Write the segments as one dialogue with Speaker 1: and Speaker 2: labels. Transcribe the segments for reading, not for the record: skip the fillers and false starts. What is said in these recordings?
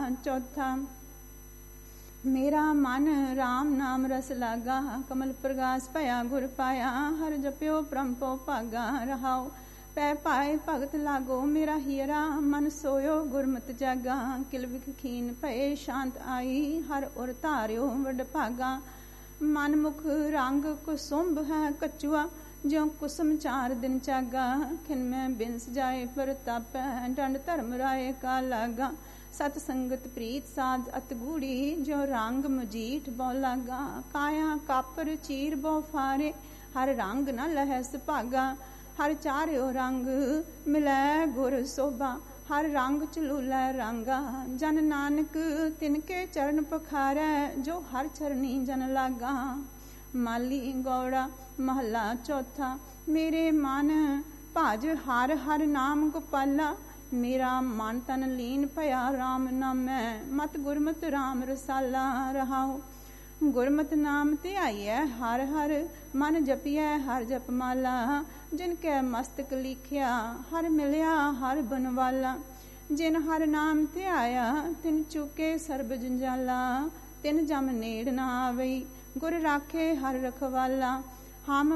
Speaker 1: चौथा। मेरा मन राम नाम रस लागा, कमल प्रगास भया गुर पाया, हर जप्यो परमपो भागा रहाओ। पै पाए भगत लागो मेरा हीरा, मन सोयो गुरमत जागा, किल विख खीन भये शांत आई, हर उर धारियो वड भागा। मन मुख रंग कुसुंभ है कचुआ, ज्यों कुसुम 4 दिन चागा, खिन में बिंस जाए परताप, डंड धर्म राय का लागा। सत संगत प्रीत साध अत गूढ़ी, ज्यों रंग मजीठ बौ लागा। काया कापर चीर बौ फारे, हर रंग न लहै सुभागा। हर चारियो रंग मिलै गुर शोभा, हर रंग चलूलै रंगा। जन नानक तिनके चरण पखारै, जो हर चरनी जन लागा। माली गौड़ा महला चौथा। मेरे मन भज हर हर नाम गोपाला, मेरा मन तन लीन भया राम नामै, मत गुरमत राम रसाला रहाओ। गुरमत नाम ध्याइयै हर हर, मन जपियै हर जपमाला। जिनकै मस्तक लिखिया हर मिलिया हर बनवाला। जिन हर नाम ध्याया तिन चुके सर्ब जंजाला, तिन जम नेड़ ना आवई, गुर राखे हर रखवाला। हम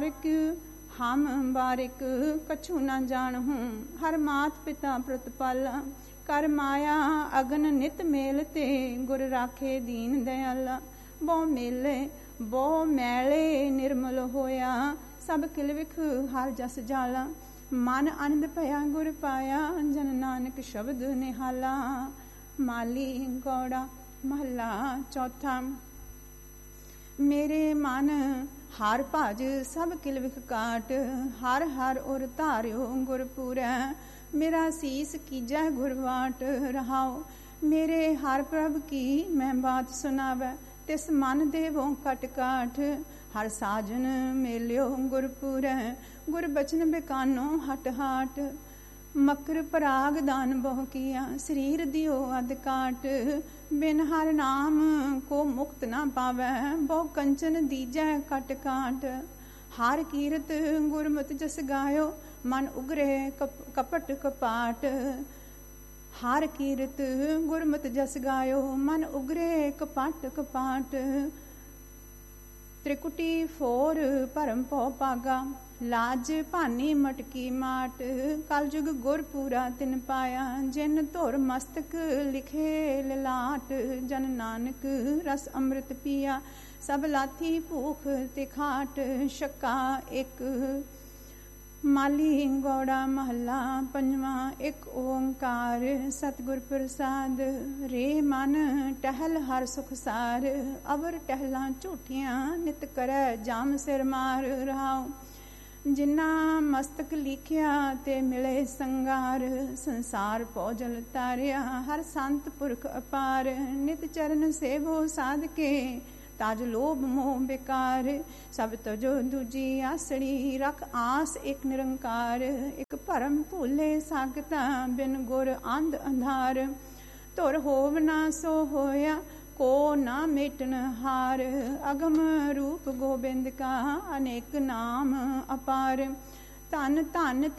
Speaker 1: बारिक कछु न जानहूँ, हर मात पिता प्रतिपाला। कर माया अगन नित मेलते, गुर राखे दीन दयाला। बहु मैले निर्मल होया, सब किल विख हर जस जाला। मन आनंद भया गुर पाया, जन नानक शब्द निहाला। माली गौड़ा महला चौथा। मेरे मन हर भज सब किल विख काट, हर हर उर धारियो गुरपुरै। मेरा सीस कीजै गुरवाट रहाओ। मेरे हर प्रभ की मैं बात सुनावै, तिस मन देवों कट काठ। हर साजन मेलियो गुरपुरै, गुर बचन बेकानो हट हाट। मकर पराग दान बहु किया, शरीर दियो अध काट। बिन हर नाम को मुक्त ना पावै, बहु कंचन दीजै कट काट। हर कीरत गुरमत जस गायो, मन उगरे कपट कपाट। हर कीरत गुरमत जस गायो, मन उगरे कपट कपाट। त्रिकुटी फोर भरम पौ पागा, लाज भानी मटकी माट। कल जुग गुर पूरा तिन पाया, जिन धुर मस्तक लिखे ललाट। जन नानक रस अमृत पिया, सब लाथी भूख तिखाट। शक्का एक। माली गौड़ा महला पंजवा। एक ओंकार सतगुर प्रसाद, रे मन टहल हर सुख सार। अवर टहला झूठियां नित करै, जाम सिर मार रहाओ। जिन्ना मस्तक लिखिया ते मिले संगार, संसार भोजल तारिया हर संत पुरख अपार। नित चरण सेवो साधके, ताज लोभ मोह बेकार। सब तजो दूजी आसड़ी, रख आस एक निरंकार। एक भरम भूले सागता, बिन गुर अंध अंधार। धुर होव ना सो होया, को ना मेटन हार। अगम रूप गोबिंद का, अनेक नाम अपार। धन धन